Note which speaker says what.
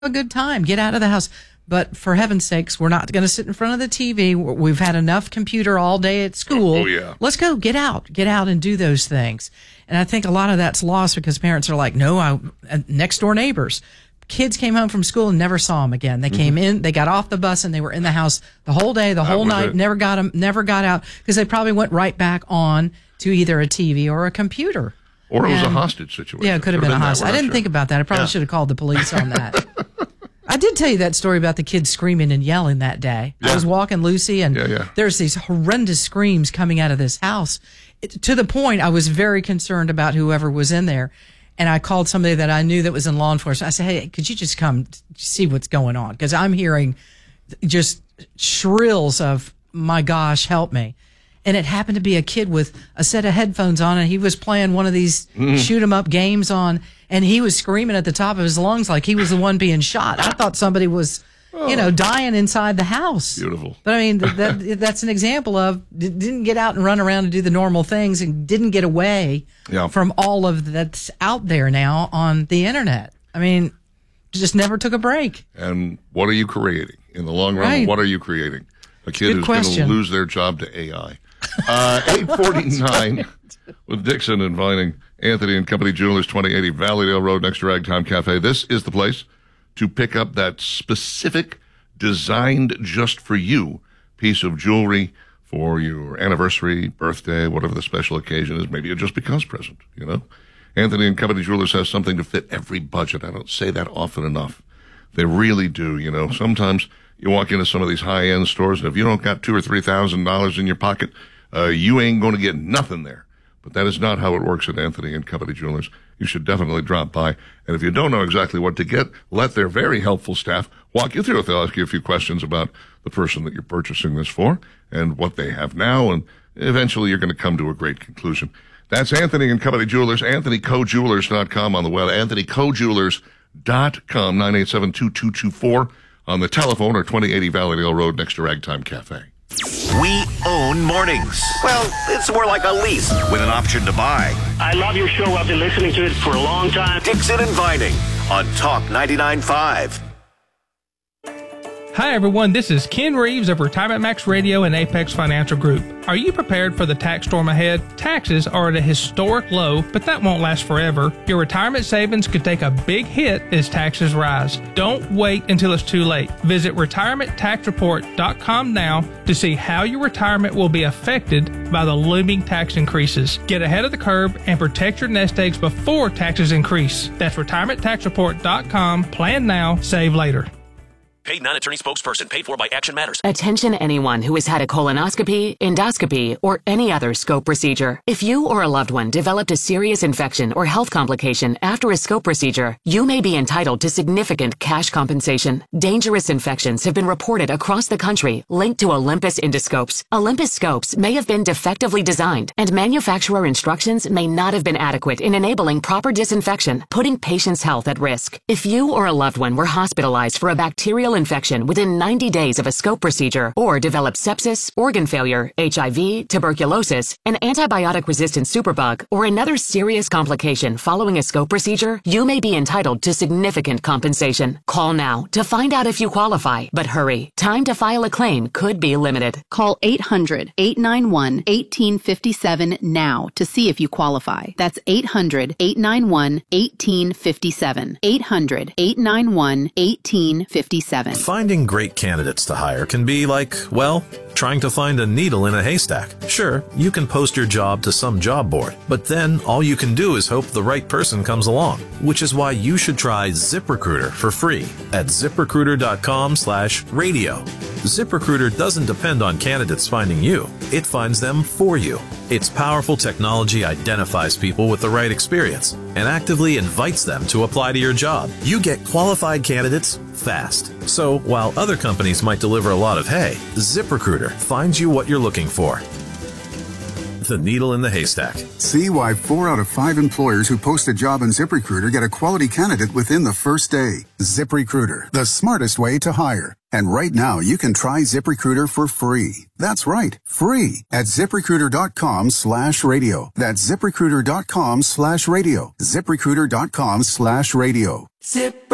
Speaker 1: a good time. Get out of the house. But for heaven's sakes, we're not going to sit in front of the TV. We've had enough computer all day at school.
Speaker 2: Oh, yeah.
Speaker 1: Let's go. Get out and do those things. And I think a lot of that's lost because parents are like, no, next door neighbors. Kids came home from school and never saw them again. They came in, they got off the bus, and they were in the house the whole day, the whole night. Never got out because they probably went right back on to either a TV or a computer.
Speaker 2: Or it was a hostage situation.
Speaker 1: Yeah, it could have been a hostage. I didn't think about that. I probably should have called the police on that. I did tell you that story about the kids screaming and yelling that day. Yeah. I was walking Lucy, and there's these horrendous screams coming out of this house. To the point, I was very concerned about whoever was in there. And I called somebody that I knew that was in law enforcement. I said, hey, could you just come see what's going on? Because I'm hearing just shrills of, my gosh, help me. And it happened to be a kid with a set of headphones on, and he was playing one of these shoot 'em up games on, and he was screaming at the top of his lungs like he was the one being shot. I thought somebody was, dying inside the house.
Speaker 2: Beautiful.
Speaker 1: But I mean, that's an example of didn't get out and run around and do the normal things and didn't get away from all of that's out there now on the internet. I mean, just never took a break.
Speaker 2: And what are you creating? In the long run,
Speaker 1: Right.
Speaker 2: What are you creating? A kid who's going to lose their job to AI. 8:49 with Dixon inviting Anthony and Company Jewelers, 2080 Valleydale Road next to Ragtime Cafe. This is the place to pick up that specific, designed just for you piece of jewelry for your anniversary, birthday, whatever the special occasion is. Maybe a just because present, Anthony and Company Jewelers has something to fit every budget. I don't say that often enough. They really do, Sometimes you walk into some of these high-end stores, and if you don't got $2,000 or $3,000 in your pocket, you ain't going to get nothing there. But that is not how it works at Anthony and Company Jewelers. You should definitely drop by. And if you don't know exactly what to get, let their very helpful staff walk you through it. They'll ask you a few questions about the person that you're purchasing this for and what they have now, and eventually you're going to come to a great conclusion. That's Anthony and Company Jewelers, AnthonyCoJewelers.com on the web, AnthonyCoJewelers.com, 987-2224 on the telephone, or 2080 Valleydale Road next to Ragtime Cafe.
Speaker 3: We own mornings. Well, it's more like a lease with an option to buy.
Speaker 4: I love your show. I've been listening to it for a long time.
Speaker 3: Dixon and Vining on Talk 99.5.
Speaker 5: Hi everyone, this is Ken Reeves of Retirement Max Radio and Apex Financial Group. Are you prepared for the tax storm ahead? Taxes are at a historic low, but that won't last forever. Your retirement savings could take a big hit as taxes rise. Don't wait until it's too late. Visit retirementtaxreport.com now to see how your retirement will be affected by the looming tax increases. Get ahead of the curve and protect your nest eggs before taxes increase. That's retirementtaxreport.com. Plan now, save later.
Speaker 6: Paid non-attorney spokesperson paid for by Action Matters.
Speaker 7: Attention anyone who has had a colonoscopy, endoscopy, or any other scope procedure. If you or a loved one developed a serious infection or health complication after a scope procedure, you may be entitled to significant cash compensation. Dangerous infections have been reported across the country linked to Olympus endoscopes. Olympus scopes may have been defectively designed, and manufacturer instructions may not have been adequate in enabling proper disinfection, putting patients' health at risk. If you or a loved one were hospitalized for a bacterial infection within 90 days of a scope procedure, or developed sepsis, organ failure, HIV, tuberculosis, an antibiotic-resistant superbug, or another serious complication following a scope procedure, you may be entitled to significant compensation. Call now to find out if you qualify, but hurry. Time to file a claim could be limited.
Speaker 8: Call 800-891-1857 now to see if you qualify. That's 800-891-1857. 800-891-1857.
Speaker 9: Finding great candidates to hire can be like, well, trying to find a needle in a haystack. Sure, you can post your job to some job board, but then all you can do is hope the right person comes along, which is why you should try ZipRecruiter for free at ZipRecruiter.com/radio. ZipRecruiter doesn't depend on candidates finding you. It finds them for you. Its powerful technology identifies people with the right experience and actively invites them to apply to your job. You get qualified candidates fast. So while other companies might deliver a lot of hay, ZipRecruiter finds you what you're looking for. The needle in the haystack.
Speaker 10: See why 4 out of 5 employers who post a job on ZipRecruiter get a quality candidate within the first day. ZipRecruiter, the smartest way to hire. And right now, you can try ZipRecruiter for free. That's right, free at ZipRecruiter.com/radio. That's ZipRecruiter.com/radio. ZipRecruiter.com/radio.